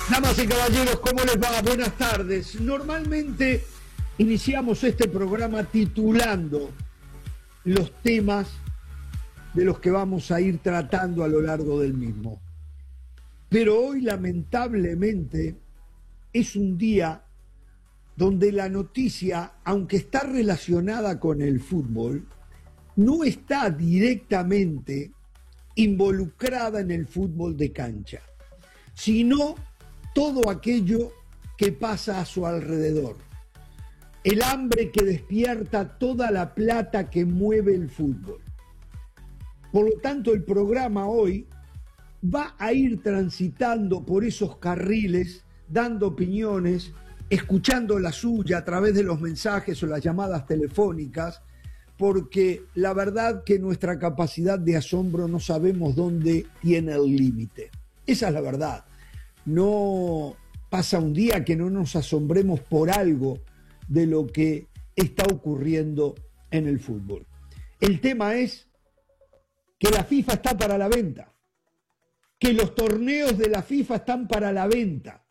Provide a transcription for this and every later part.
Damas y caballeros, ¿cómo les va? Buenas tardes. Normalmente iniciamos este programa titulando los temas de los que vamos a ir tratando a lo largo del mismo. Pero hoy, lamentablemente, es un día donde la noticia, aunque está relacionada con el fútbol, no está directamente involucrada en el fútbol de cancha, sino todo aquello que pasa a su alrededor. El hambre que despierta toda la plata que mueve el fútbol. Por lo tanto, el programa hoy va a ir transitando por esos carriles, dando opiniones, escuchando la suya a través de los mensajes o las llamadas telefónicas, porque la verdad que nuestra capacidad de asombro no sabemos dónde tiene el límite. Esa es la verdad. No pasa un día que no nos asombremos por algo de lo que está ocurriendo en el fútbol. El tema es que la FIFA está para la venta, que los torneos de la FIFA están para la venta.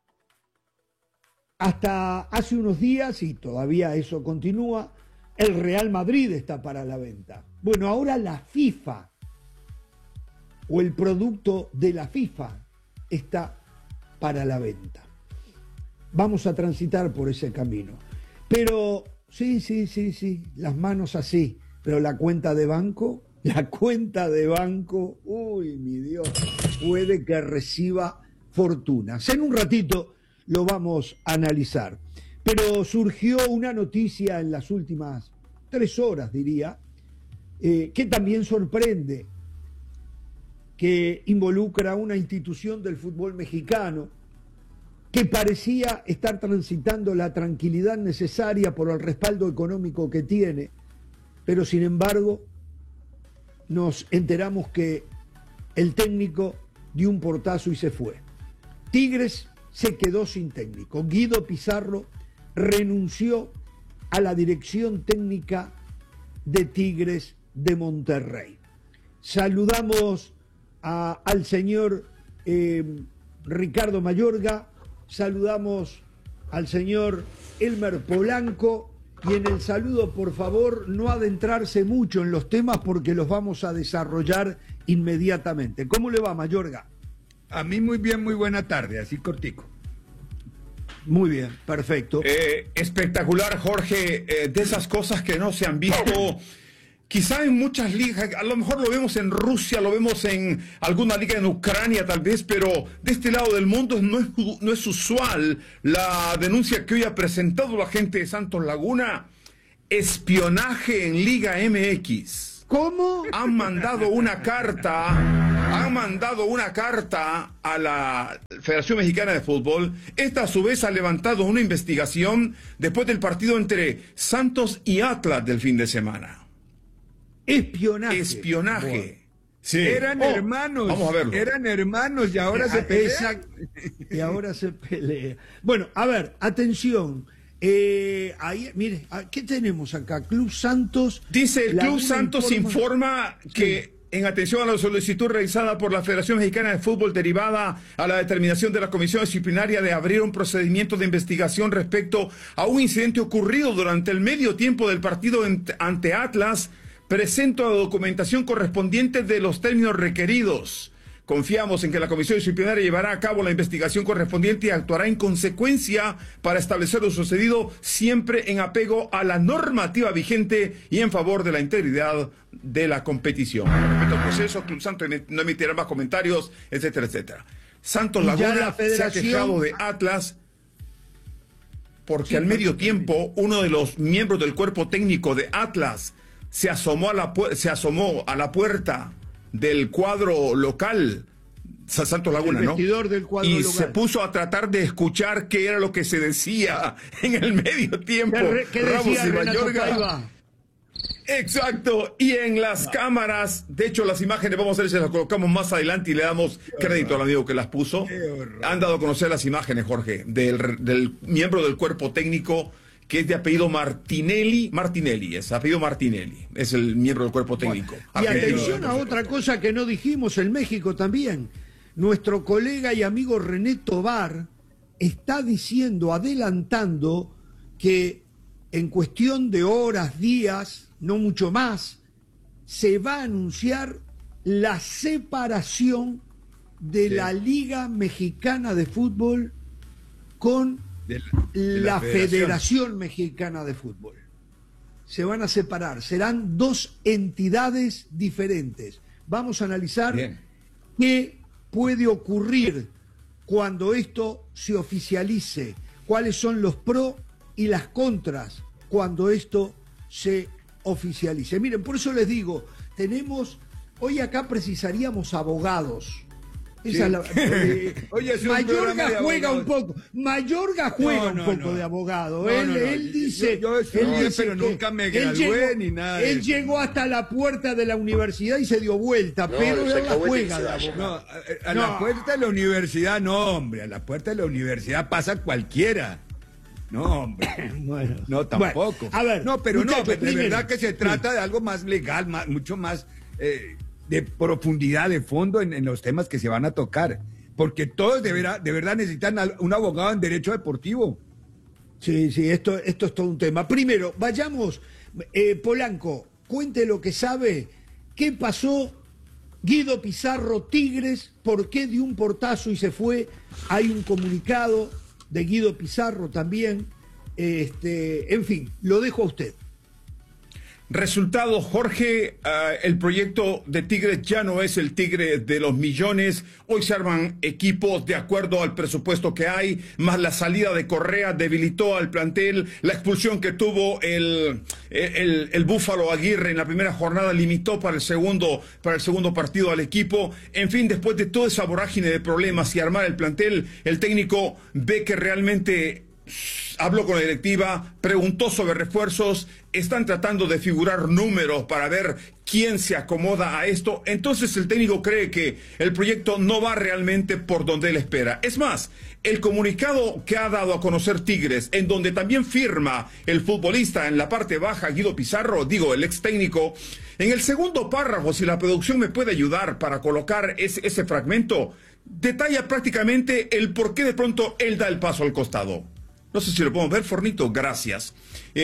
Hasta hace unos días, y todavía eso continúa, el Real Madrid está para la venta. Bueno, ahora la FIFA o el producto de la FIFA está para la venta. Vamos a transitar por ese camino. Pero sí, las manos así, pero la cuenta de banco, uy, mi Dios, puede que reciba fortunas. En un ratito lo vamos a analizar. Pero surgió una noticia en las últimas 3 horas, diría, que también sorprende, que involucra a una institución del fútbol mexicano que parecía estar transitando la tranquilidad necesaria por el respaldo económico que tiene, pero sin embargo nos enteramos que el técnico dio un portazo y se fue. Tigres se quedó sin técnico. Guido Pizarro renunció a la dirección técnica de Tigres de Monterrey. Saludamos al señor Ricardo Mayorga, saludamos al señor Elmer Polanco, y en el saludo, por favor, no adentrarse mucho en los temas porque los vamos a desarrollar inmediatamente. ¿Cómo le va, Mayorga? A mí muy bien, muy buena tarde, así cortico. Muy bien, perfecto. Espectacular, Jorge, de esas cosas que no se han visto quizá en muchas ligas. A lo mejor lo vemos en Rusia, lo vemos en alguna liga en Ucrania tal vez, pero de este lado del mundo no es usual la denuncia que hoy ha presentado la gente de Santos Laguna. Espionaje en Liga MX. ¿Cómo? Han mandado una carta a la Federación Mexicana de Fútbol. Esta a su vez ha levantado una investigación después del partido entre Santos y Atlas del fin de semana. Espionaje. Bueno. Sí. Eran hermanos. Vamos a verlo. Eran hermanos y ahora se pelean. Y ahora se pelea. Bueno, a ver, atención. Ahí, mire, ¿qué tenemos acá? Club Santos. Dice el Club Laguna Santos informa que, sí, en atención a la solicitud realizada por la Federación Mexicana de Fútbol derivada a la determinación de la Comisión Disciplinaria de abrir un procedimiento de investigación respecto a un incidente ocurrido durante el medio tiempo del partido ante Atlas, presento la documentación correspondiente de los términos requeridos. Confiamos en que la Comisión Disciplinaria llevará a cabo la investigación correspondiente y actuará en consecuencia para establecer lo sucedido, siempre en apego a la normativa vigente y en favor de la integridad de la competición. Respecto al proceso, Club Santos no emitirá más comentarios, etcétera, etcétera. Santos Laguna se ha quejado de Atlas porque al medio tiempo uno de los miembros del cuerpo técnico de Atlas se asomó a la puerta del cuadro local, Santos Laguna, ¿no? Del cuadro y local. se puso a tratar de escuchar qué era lo que se decía en el medio tiempo. ¿Qué Ramos decía y Renato Mayorga. Paiva? Exacto, y en las cámaras, de hecho las imágenes, vamos a ver si las colocamos más adelante y le damos crédito al amigo que las puso. Han dado a conocer las imágenes, Jorge, del miembro del cuerpo técnico que es de apellido Martinelli, es apellido Martinelli, es el miembro del cuerpo técnico. Y atención a otra cosa que no dijimos, en México también. nuestro colega y amigo René Tobar está diciendo, adelantando, que en cuestión de horas, días, no mucho más, se va a anunciar la separación de la Liga Mexicana de Fútbol con la Federación Mexicana de Fútbol. Se van a separar, serán dos entidades diferentes. Vamos a analizar qué puede ocurrir cuando esto se oficialice, cuáles son los pros y las contras cuando esto se oficialice. Miren, por eso les digo, hoy acá precisaríamos abogados. Esa es la, Oye, Mayorga juega un poco. Mayorga juega un poco de abogado. Él dice, pero nunca me gradué ni nada. Él llegó hasta la puerta de la universidad y se dio vuelta, pero él la juega de abogado. A la puerta de la universidad no, hombre. A la puerta de la universidad pasa cualquiera. No, hombre. Bueno, no, tampoco. Bueno, a ver, no, pero muchachos, no, de verdad que se trata de algo más legal, mucho más de profundidad, de fondo en los temas que se van a tocar. Porque todos de verdad necesitan un abogado en derecho deportivo. Sí, esto es todo un tema. Primero, vayamos, Polanco, cuente lo que sabe. ¿Qué pasó? Guido Pizarro, Tigres, ¿por qué dio un portazo y se fue? Hay un comunicado de Guido Pizarro también. En fin, lo dejo a usted. Resultado, Jorge, el proyecto de Tigres ya no es el Tigre de los millones. Hoy se arman equipos de acuerdo al presupuesto que hay, más la salida de Correa debilitó al plantel, la expulsión que tuvo el Búfalo Aguirre en la primera jornada limitó para el segundo partido al equipo. En fin, después de toda esa vorágine de problemas y armar el plantel, el técnico ve que realmente habló con la directiva, preguntó sobre refuerzos, están tratando de figurar números para ver quién se acomoda a esto. Entonces el técnico cree que el proyecto no va realmente por donde él espera. Es más, el comunicado que ha dado a conocer Tigres, en donde también firma el futbolista en la parte baja, Guido Pizarro, el ex técnico, en el segundo párrafo, si la producción me puede ayudar para colocar ese fragmento, detalla prácticamente el por qué de pronto él da el paso al costado. No sé si lo podemos ver, Fornito, gracias.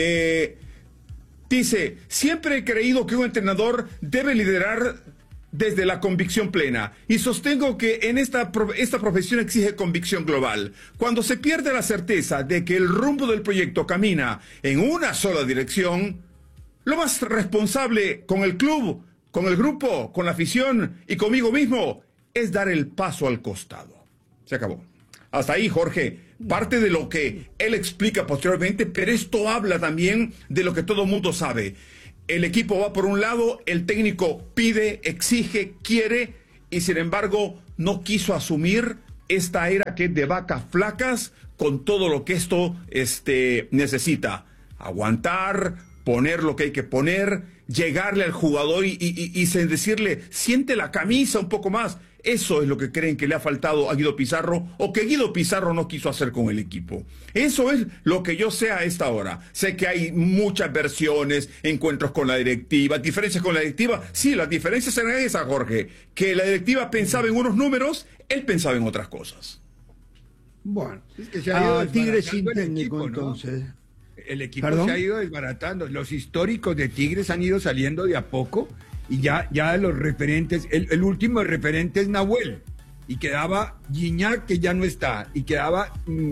Dice, siempre he creído que un entrenador debe liderar desde la convicción plena y sostengo que en esta profesión exige convicción global. Cuando se pierde la certeza de que el rumbo del proyecto camina en una sola dirección, lo más responsable con el club, con el grupo, con la afición y conmigo mismo es dar el paso al costado. Se acabó. Hasta ahí, Jorge. Parte de lo que él explica posteriormente, pero esto habla también de lo que todo mundo sabe. El equipo va por un lado, el técnico pide, exige, quiere, y sin embargo no quiso asumir esta era que es de vacas flacas con todo lo que esto necesita. Aguantar, poner lo que hay que poner, llegarle al jugador y decirle, siente la camisa un poco más. Eso es lo que creen que le ha faltado a Guido Pizarro o que Guido Pizarro no quiso hacer con el equipo. Eso es lo que yo sé a esta hora. Sé que hay muchas versiones, encuentros con la directiva, diferencias con la directiva. Sí, las diferencias eran esas, Jorge, que la directiva pensaba en unos números, él pensaba en otras cosas. Bueno, es que se ha ido Tigres sin técnico, equipo, ¿no? Entonces. El equipo se ha ido desbaratando. Los históricos de Tigres han ido saliendo de a poco. Y ya los referentes, el último referente es Nahuel, y quedaba Gignac, que ya no está, y quedaba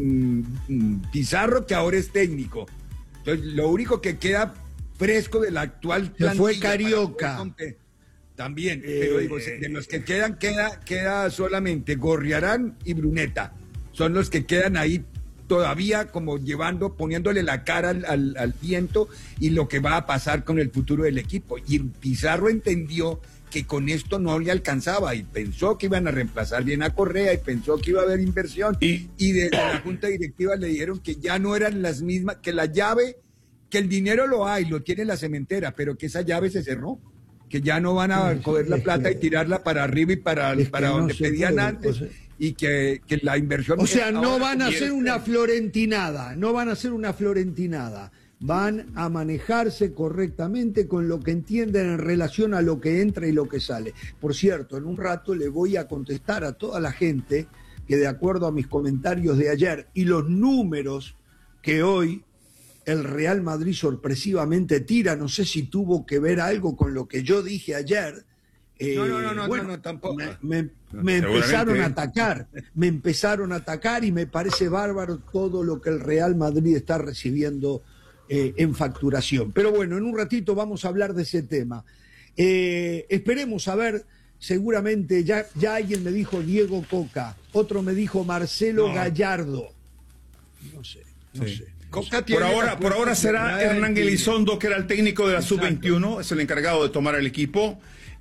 Pizarro, que ahora es técnico. Entonces, lo único que queda fresco de la actual plantilla, fue Carioca. También, pero digo, de los que queda solamente Gorriarán y Bruneta. Son los que quedan ahí todavía como poniéndole la cara al viento y lo que va a pasar con el futuro del equipo. Y Pizarro entendió que con esto no le alcanzaba y pensó que iban a reemplazar bien a Correa y pensó que iba a haber inversión. Y desde la junta directiva le dijeron que ya no eran las mismas, que la llave, que el dinero lo hay, lo tiene la cementera, pero que esa llave se cerró, que ya no van a coger la plata y tirarla para arriba y para donde pedían antes. Y que la inversión... O sea, no van a hacer una florentinada, van a manejarse correctamente con lo que entienden en relación a lo que entra y lo que sale. Por cierto, en un rato le voy a contestar a toda la gente que, de acuerdo a mis comentarios de ayer y los números que hoy el Real Madrid sorpresivamente tira, no sé si tuvo que ver algo con lo que yo dije ayer. No, tampoco. Me empezaron a atacar y me parece bárbaro todo lo que el Real Madrid está recibiendo en facturación. Pero bueno, en un ratito vamos a hablar de ese tema. Esperemos a ver, seguramente ya alguien me dijo Diego Coca, otro me dijo Marcelo Gallardo. No sé. Por ahora será Hernán Elizondo, que era el técnico de la Sub-21, es el encargado de tomar el equipo.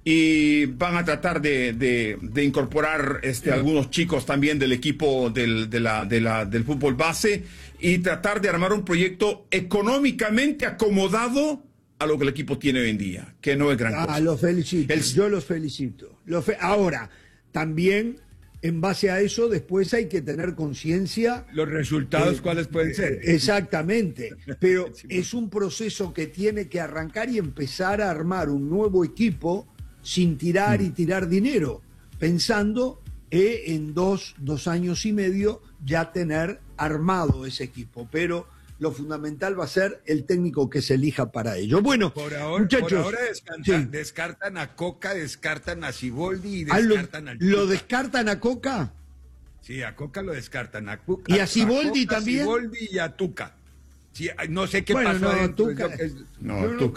Y van a tratar de incorporar algunos chicos también del equipo del fútbol base y tratar de armar un proyecto económicamente acomodado a lo que el equipo tiene hoy en día, que no es gran cosa. Los felicito, yo los felicito. Ahora, también en base a eso después hay que tener conciencia. Los resultados, ¿cuáles pueden ser? Exactamente, pero es un proceso que tiene que arrancar y empezar a armar un nuevo equipo sin tirar y tirar dinero, pensando en dos años y medio ya tener armado ese equipo, pero lo fundamental va a ser el técnico que se elija para ello. Bueno, muchachos, por ahora descartan a Coca, descartan a Siboldi y descartan al ¿Lo descartan a Coca? Sí, a Coca lo descartan. ¿Y a Siboldi también? A Siboldi y a Tuca. Sí, no sé qué pasó. Tuca no.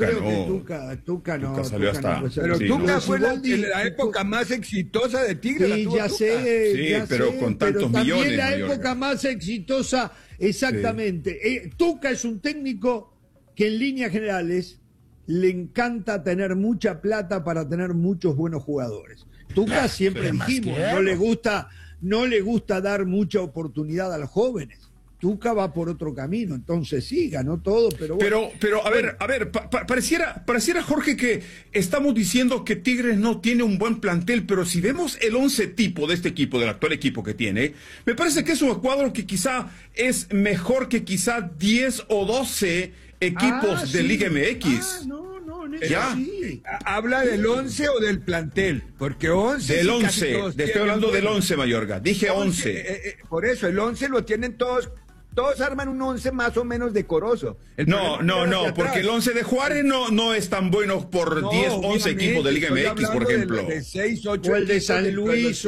Tuca salió hasta. Pero Tuca fue la época más exitosa de Tigre. Sí, ya sé. Pero con tantos millones. También la época más exitosa, exactamente. Sí. Tuca es un técnico que en líneas generales le encanta tener mucha plata para tener muchos buenos jugadores. Tuca siempre dijimos, no le gusta dar mucha oportunidad a los jóvenes. Tuca va por otro camino, entonces sí, ganó todo, pero bueno. Pero a ver, pareciera, Jorge, que estamos diciendo que Tigres no tiene un buen plantel, pero si vemos el 11 tipo de este equipo, del actual equipo que tiene, me parece que es un cuadro que quizá es mejor que quizá 10 o 12 equipos de Liga MX. ¿Ya? Sí. ¿Habla del 11 o del plantel? Porque 11... Del 11, estoy hablando del 11, Mayorga, dije 11. Por eso, el 11 lo tienen todos arman un 11 más o menos decoroso. No, porque el 11 de Juárez no es tan bueno por 10, 11 equipos de Liga MX, por ejemplo. De 6, 8 o el de San Luis.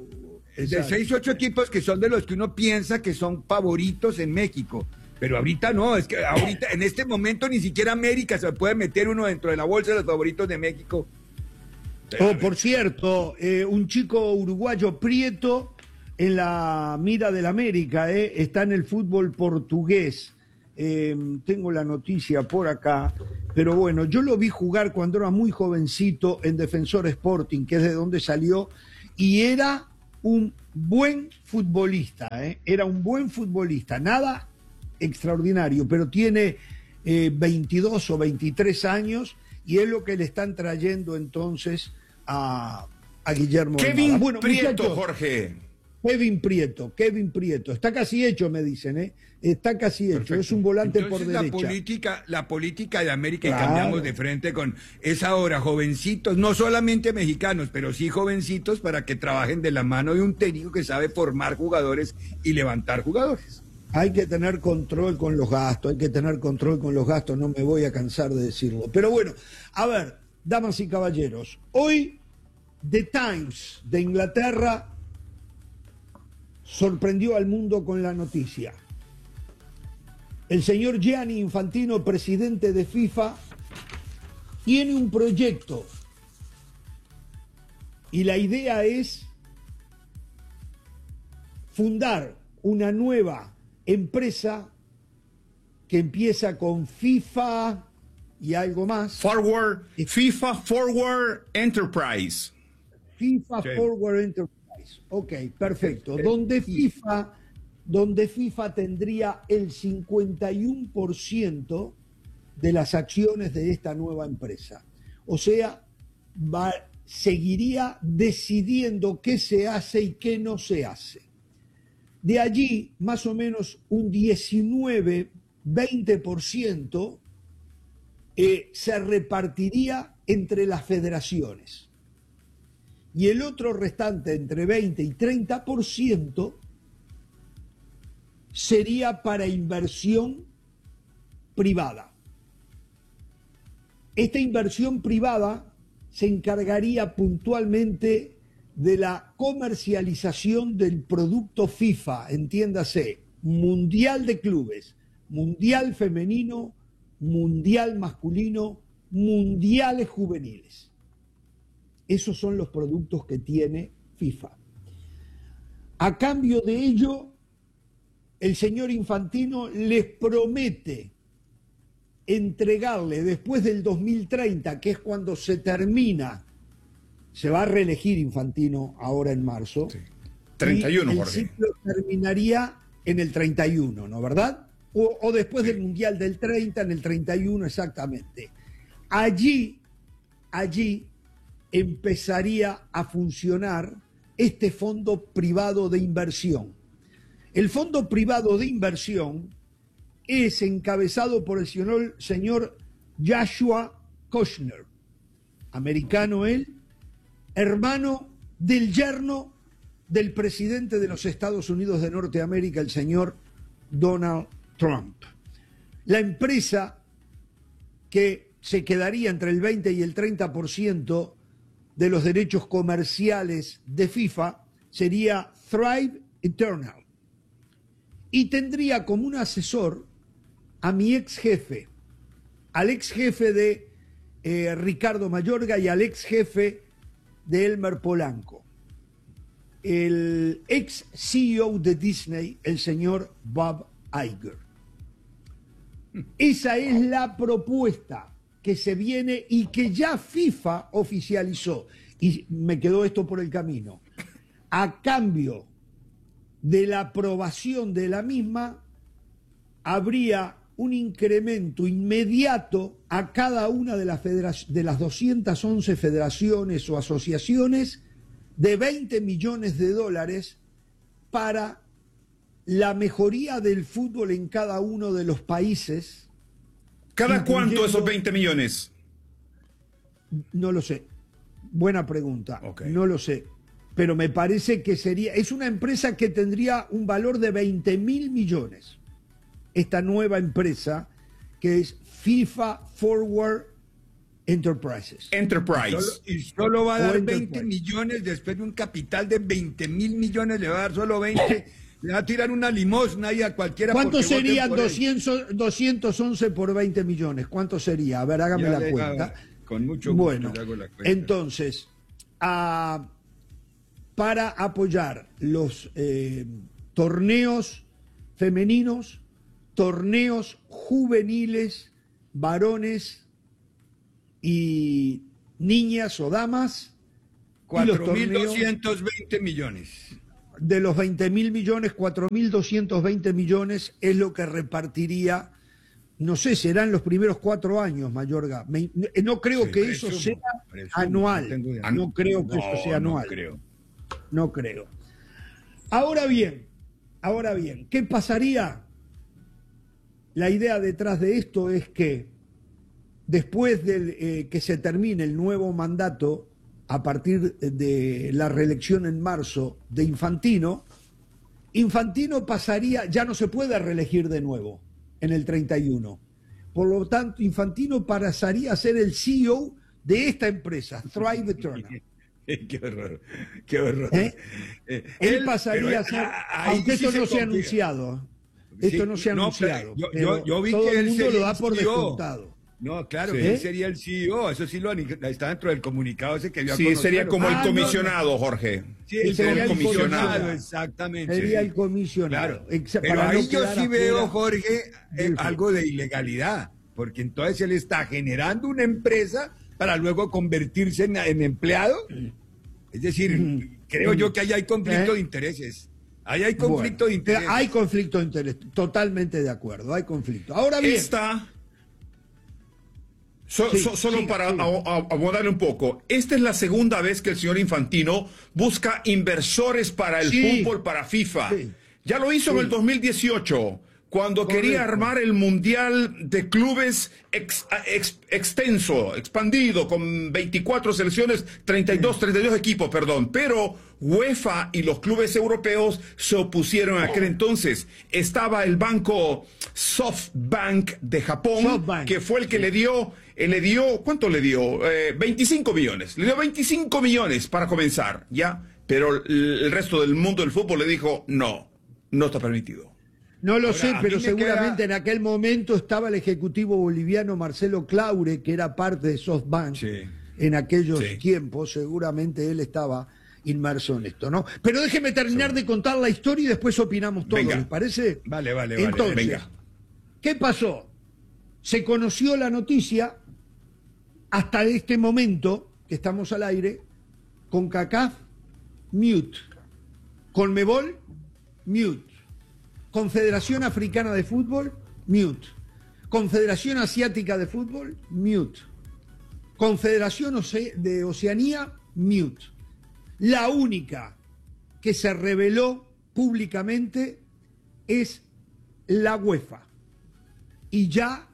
De 6, 8 equipos que son de los que uno piensa que son favoritos en México. Pero ahorita no, es que ahorita, en este momento, ni siquiera América se puede meter uno dentro de la bolsa de los favoritos de México. Por cierto, un chico uruguayo, Prieto, en la mira del América, está en el fútbol portugués. Tengo la noticia por acá, pero bueno, yo lo vi jugar cuando era muy jovencito en Defensor Sporting, que es de donde salió, y era un buen futbolista, era un buen futbolista, nada extraordinario, pero tiene 22 o 23 años y es lo que le están trayendo entonces a Guillermo Kevin Prieto, Jorge. Kevin Prieto, está casi hecho, me dicen, está casi hecho. Perfecto. Es un volante entonces, por derecha. La política de América, claro. Y cambiamos de frente con, es ahora jovencitos, no solamente mexicanos, pero sí jovencitos para que trabajen de la mano de un técnico que sabe formar jugadores y levantar jugadores. Hay que tener control con los gastos, no me voy a cansar de decirlo. Pero bueno, a ver, damas y caballeros, hoy The Times de Inglaterra sorprendió al mundo con la noticia. El señor Gianni Infantino, presidente de FIFA, tiene un proyecto y la idea es fundar una nueva empresa que empieza con FIFA y algo más. FIFA Forward Enterprise. FIFA Forward Enterprise. Ok, perfecto. Donde FIFA tendría el 51% de las acciones de esta nueva empresa. O sea, seguiría decidiendo qué se hace y qué no se hace. De allí, más o menos un 19 20% se repartiría entre las federaciones. Y el otro restante, entre 20 y 30%, sería para inversión privada. Esta inversión privada se encargaría puntualmente de la comercialización del producto FIFA, entiéndase, Mundial de Clubes, Mundial Femenino, Mundial Masculino, Mundiales Juveniles. Esos son los productos que tiene FIFA. A cambio de ello, el señor Infantino les promete entregarle después del 2030, que es cuando se termina, se va a reelegir Infantino ahora en marzo. Sí. 31, y el Jorge. ciclo terminaría en el 31, ¿no verdad? O después del Mundial del 30, en el 31 exactamente. Allí empezaría a funcionar este fondo privado de inversión. El fondo privado de inversión es encabezado por el señor Joshua Kushner, americano él, hermano del yerno del presidente de los Estados Unidos de Norteamérica, el señor Donald Trump. La empresa que se quedaría entre el 20 y el 30% de los derechos comerciales de FIFA sería Thrive Eternal. Y tendría como un asesor a mi ex jefe, al ex jefe de Ricardo Mayorga y al ex jefe de Elmer Polanco, el ex CEO de Disney, el señor Bob Iger. Esa es la propuesta que se viene y que ya FIFA oficializó. Y me quedó esto por el camino. A cambio de la aprobación de la misma, habría un incremento inmediato a cada una de las 211 federaciones o asociaciones de $20 millones para la mejoría del fútbol en cada uno de los países. ¿Cada cuánto esos 20 millones? No lo sé. Buena pregunta. Okay. No lo sé. Pero me parece que es una empresa que tendría un valor de 20.000 millones. Esta nueva empresa que es FIFA Forward Enterprises. Y solo va a dar 20 millones después de un capital de 20.000 millones, le va a dar solo 20. Le va a tirar una limosna ahí a cualquiera. ¿Cuánto serían 211 por 20 millones? ¿Cuánto sería? A ver, hágame la cuenta. Con mucho gusto. Bueno, le hago la cuenta. Entonces, para apoyar los torneos femeninos, torneos juveniles, varones y niñas o damas, 4.220 millones. De los 20.000 millones, 4.220 millones es lo que repartiría, no sé, serán los primeros 4 años, Mayorga. No creo que eso sea anual. No creo que eso sea anual. No creo. Ahora bien, ¿qué pasaría? La idea detrás de esto es que después de que se termine el nuevo mandato, a partir de la reelección en marzo de Infantino pasaría, ya no se puede reelegir de nuevo en el 31. Por lo tanto, Infantino pasaría a ser el CEO de esta empresa, Thrive Eternal. Qué horror, qué horror. Él pasaría a ser, aunque esto no se ha anunciado. Esto no se ha anunciado. Yo vi todo que el él mundo sería lo da el por CEO. descontado. No, claro, que él sería el CEO, eso sí está dentro del comunicado ese que dio a conocer. Sí, sería como el comisionado, Jorge. Sí, él sería el el comisionado, exactamente. Sería sí. el comisionado. Claro. Pero ahí yo sí veo, Jorge, algo de ilegalidad, porque entonces él está generando una empresa para luego convertirse en empleado. Es decir, creo yo que ahí hay conflicto de intereses. Ahí hay conflicto de intereses. Hay conflicto de interés, totalmente de acuerdo, hay conflicto. Ahora bien... Para abonar un poco, esta es la segunda vez que el señor Infantino busca inversores para el fútbol, para FIFA. Ya lo hizo en el 2018, cuando quería armar el Mundial de Clubes expandido, con 24 selecciones, 32 equipos, pero UEFA y los clubes europeos se opusieron a aquel entonces. Estaba el banco SoftBank de Japón, que fue el que le dio, ¿cuánto le dio? 25 millones. Le dio 25 millones para comenzar, ¿ya? Pero el resto del mundo del fútbol le dijo, no está permitido. No lo sé, pero seguramente en aquel momento estaba el ejecutivo boliviano Marcelo Claure, que era parte de SoftBank en aquellos tiempos. Seguramente él estaba inmerso en esto, ¿no? Pero déjeme terminar de contar la historia y después opinamos todos, ¿les parece? Vale. Entonces, venga. ¿Qué pasó? Se conoció la noticia hasta este momento que estamos al aire. CONCACAF, mute. CONMEBOL, mute. Confederación Africana de Fútbol, mute. Confederación Asiática de Fútbol, mute. Confederación de Oceanía, mute. La única que se reveló públicamente es la UEFA. Y ya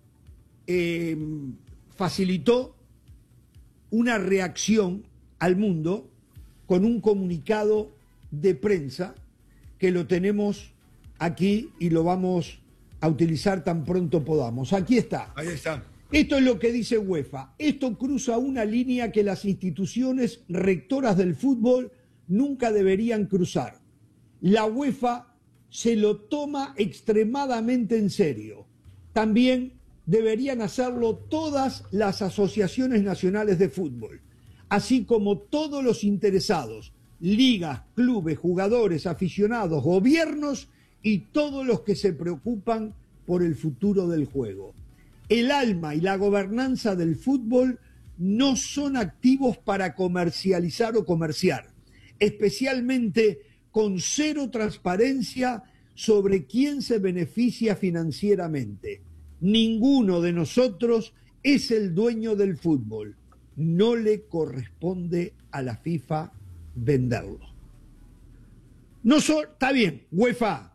facilitó una reacción al mundo con un comunicado de prensa que lo tenemos aquí y lo vamos a utilizar tan pronto podamos. Aquí está. Ahí está. Esto es lo que dice UEFA. Esto cruza una línea que las instituciones rectoras del fútbol nunca deberían cruzar. La UEFA se lo toma extremadamente en serio. También deberían hacerlo todas las asociaciones nacionales de fútbol, así como todos los interesados, ligas, clubes, jugadores, aficionados, gobiernos y todos los que se preocupan por el futuro del juego. El alma y la gobernanza del fútbol no son activos para comercializar o comerciar, especialmente con cero transparencia sobre quién se beneficia financieramente. Ninguno de nosotros es el dueño del fútbol. No le corresponde a la FIFA venderlo. No está bien, UEFA,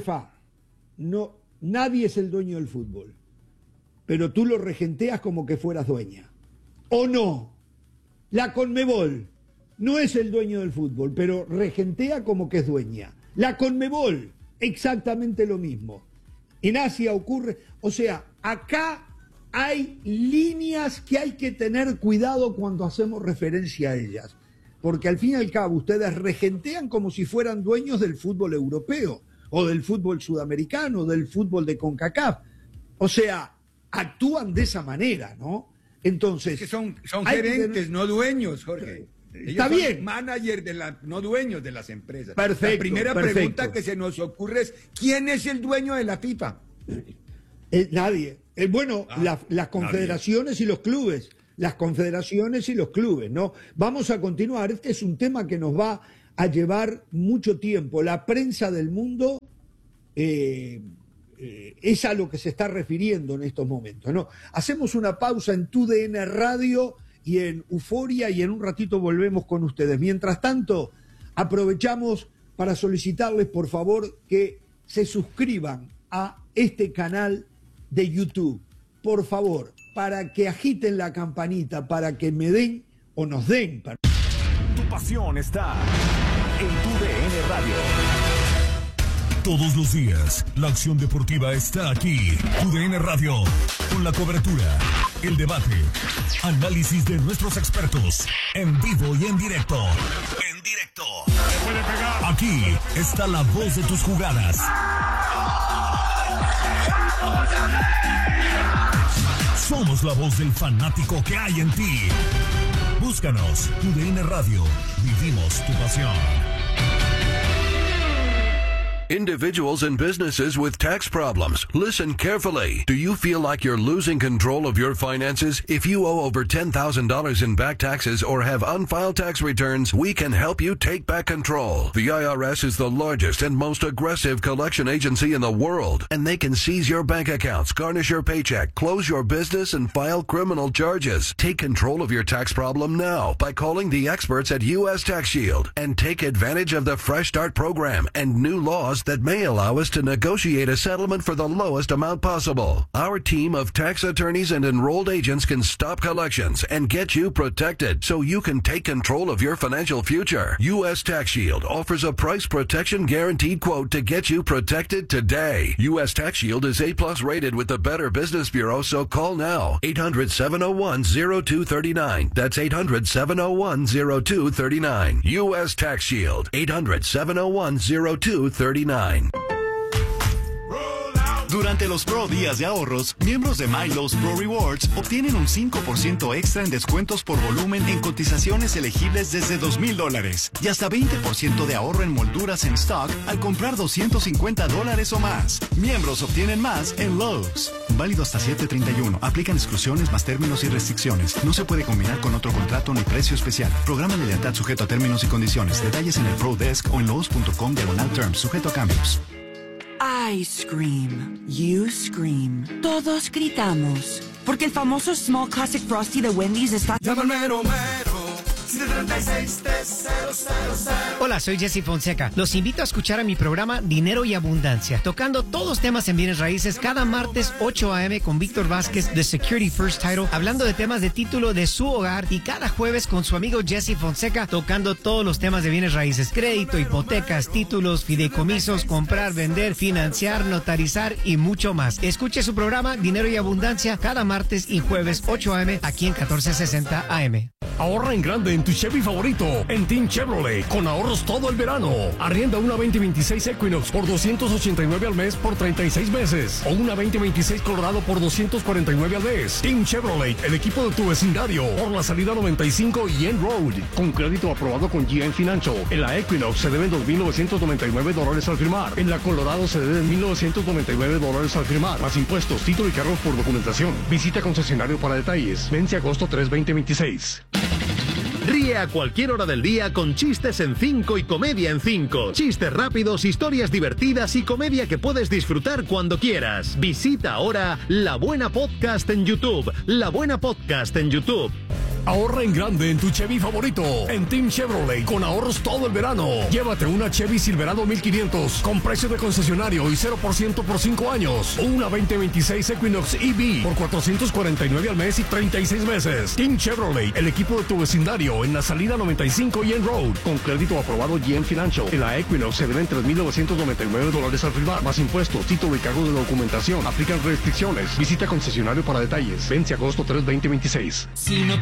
no, nadie es el dueño del fútbol, pero tú lo regenteas como que fueras dueña. ¿O no? La CONMEBOL no es el dueño del fútbol, pero regentea como que es dueña. La CONMEBOL, exactamente lo mismo. En Asia ocurre, o sea, acá hay líneas que hay que tener cuidado cuando hacemos referencia a ellas, porque al fin y al cabo ustedes regentean como si fueran dueños del fútbol europeo, o del fútbol sudamericano, o del fútbol de CONCACAF. O sea, actúan de esa manera, ¿no? Entonces... Es que son gerentes, no dueños, Jorge. Ellos está son bien. Managers, no dueños de las empresas. Perfecto. La primera pregunta que se nos ocurre es, ¿quién es el dueño de la FIFA? Nadie. Las confederaciones nadie. Y los clubes. Las confederaciones y los clubes, ¿no? Vamos a continuar. Este es un tema que nos va a llevar mucho tiempo. La prensa del mundo es a lo que se está refiriendo en estos momentos, ¿no? Hacemos una pausa en TUDN Radio y en Euforia y en un ratito volvemos con ustedes. Mientras tanto, aprovechamos para solicitarles, por favor, que se suscriban a este canal de YouTube. Por favor, para que agiten la campanita, para que me den o nos den. Tu pasión está en TUDN Radio. Todos los días, la acción deportiva está aquí. TUDN Radio, con la cobertura, el debate, análisis de nuestros expertos, en vivo y en directo. Aquí está la voz de tus jugadas. Somos la voz del fanático que hay en ti. Búscanos, TUDN Radio. Vivimos tu pasión. Individuals and businesses with tax problems, listen carefully. Do you feel like you're losing control of your finances? If you owe over $10,000 in back taxes or have unfiled tax returns, we can help you take back control. The IRS is the largest and most aggressive collection agency in the world, and they can seize your bank accounts, garnish your paycheck, close your business, and file criminal charges. Take control of your tax problem now by calling the experts at U.S. Tax Shield and take advantage of the Fresh Start program and new laws process that may allow us to negotiate a settlement for the lowest amount possible. Our team of tax attorneys and enrolled agents can stop collections and get you protected so you can take control of your financial future. U.S. Tax Shield offers a price protection guaranteed quote to get you protected today. U.S. Tax Shield is A+ rated with the Better Business Bureau, so call now. 800-701-0239. That's 800-701-0239. U.S. Tax Shield. 800-701-0239. Durante los Pro Días de Ahorros, miembros de Milo's Pro Rewards obtienen un 5% extra en descuentos por volumen en cotizaciones elegibles desde $2,000 y hasta 20% de ahorro en molduras en stock al comprar $250 o más. Miembros obtienen más en Lowe's. Válido hasta 7/31. Aplican exclusiones más términos y restricciones. No se puede combinar con otro contrato ni precio especial. Programa de lealtad sujeto a términos y condiciones. Detalles en el Pro Desk o en lowes.com/terms. Sujeto a cambios. I scream, you scream, todos gritamos, porque el famoso Small Classic Frosty de Wendy's está... Llama al mero mero, 736-3000. Hola, soy Jesse Fonseca. Los invito a escuchar a mi programa Dinero y Abundancia, tocando todos los temas en bienes raíces cada martes 8 a.m. con Víctor Vázquez de Security First Title, hablando de temas de título de su hogar, y cada jueves con su amigo Jesse Fonseca, tocando todos los temas de bienes raíces: crédito, hipotecas, títulos, fideicomisos, comprar, vender, financiar, notarizar y mucho más. Escuche su programa Dinero y Abundancia cada martes y jueves 8 a.m. aquí en 1460 AM. Ahorra en grande en tu Chevy favorito en Team Chevrolet, con ahorros todo el verano. Arrienda una 2026 Equinox por $289 al mes por 36 meses, o una 2026 Colorado por $249 al mes. Team Chevrolet, el equipo de tu vecindario, por la salida 95 y End Road, con crédito aprobado con GM Financial. En la Equinox se deben $2,999 al firmar. En la Colorado se deben $1,999 al firmar, más impuestos, título y cargos por documentación. Visita concesionario para detalles. Vence agosto 3, 2026. Ríe a cualquier hora del día con Chistes en 5 y Comedia en 5. Chistes rápidos, historias divertidas y comedia que puedes disfrutar cuando quieras. Visita ahora La Buena Podcast en YouTube. La Buena Podcast en YouTube. Ahorra en grande en tu Chevy favorito en Team Chevrolet, con ahorros todo el verano. Llévate una Chevy Silverado 1500 con precio de concesionario y 0% por 5 años. O una 2026 Equinox EV por $449 al mes y 36 meses. Team Chevrolet, el equipo de tu vecindario, en la salida 95 y en Road, con crédito aprobado GM Financial. En la Equinox se deben $3,999 al firmar, más impuestos, título y cargo de documentación. Aplican restricciones. Visita concesionario para detalles. Vence agosto 3, 2026. Si no